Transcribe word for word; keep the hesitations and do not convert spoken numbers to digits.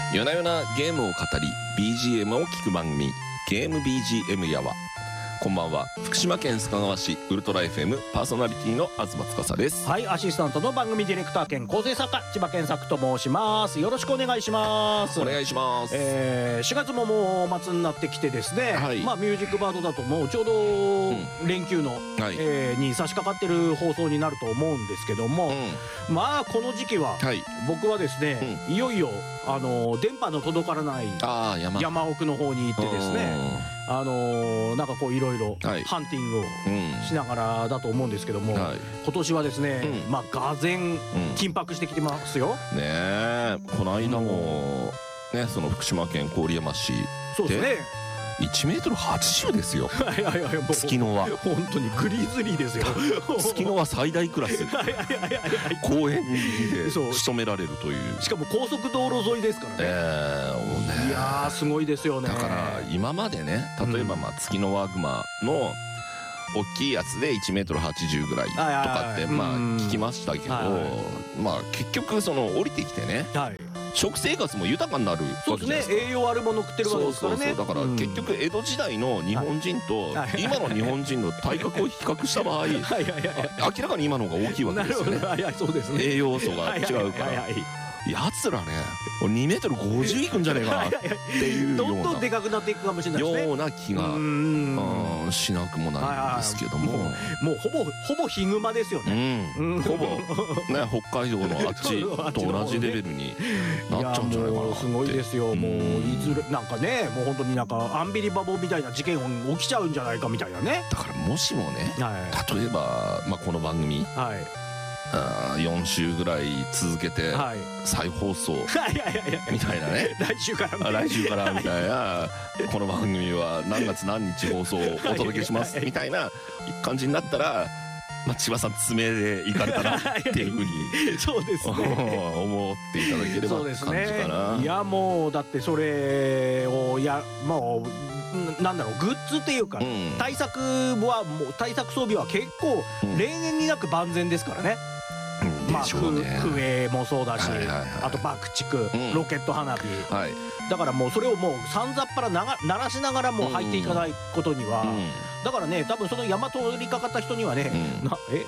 夜な夜なゲームを語り ビージーエム を聞く番組、ゲーム ビージーエム やわ。こんばんは。福島県須賀川市ウルトラ エフエム パーソナリティの東司です。 はい、アシスタントの番組ディレクター兼構成作家千葉健作と申します。よろしくお願いします。 お願いします。 えー、しがつももう末になってきてですね、はい、まあミュージックバードだともうちょうど連休の、うんはいえー、に差し掛かってる放送になると思うんですけども、うん、まあこの時期は、はい、僕はですね、うん、いよいよあの電波の届からないあ 山, 山奥の方に行ってですね、あのー、なんかこういろいろハンティングをしながらだと思うんですけども、はい、今年はですね、うん、まあがぜん緊迫してきてますよ、うん、ねえ。この間も、うん、ね、その福島県郡山市でそうですねいちメートルはちじゅうですよ。 いやいやいや、 月野は本当にグリズリーですよ。 月野は最大クラス公園で仕留められるという。 しかも高速道路沿いですからね。えー、もうね、いやーすごいですよね。 だから今までね、例えばまあ月野ワグマの大きいやつでいちメートルはちじゅうぐらいとかってまあ聞きましたけど、まあ結局その降りてきてね、食生活も豊かになるわけじゃないですか。 そうですね、栄養あるもの食ってるわけですからね。そうそうそう、だから結局江戸時代の日本人と今の日本人の体格を比較した場合、明らかに今の方が大きいわけですよね。栄養素が違うから。やつらね、にメートルごじゅういくんじゃねえかなっていうようなどんどんでかくなっていくかもしれないですね。 ような気がうんしなくもないんですけども、 もうほぼほぼヒグマですよね。 ほぼね、北海道のあっちと同じレベルになっちゃうんじゃないかなって。 すごいですよ。もういずれなんかね、もう本当になんかアンビリバボーみたいな事件起きちゃうんじゃないかみたいなね。 だからもしもね、例えばまあこの番組よんしゅうぐらい続けて再放送みたいなね、 来週から来週からみたいな、この番組は何月何日放送をお届けしますみたいな感じになったら、まあ千葉さん爪でいかれたなっていうふうにそうですね思っていただければって感じかな。 いやもうだってそれをやもうなんだろう、グッズっていうか、うん、対策はもう対策装備は結構例年になく万全ですからね。まあ笛もそうだし、あと爆竹、ロケット花火、だからもうそれをもうさんざっぱら鳴らしながらもう入っていかないことには、だからね、多分その山通りかかった人にはね、なえ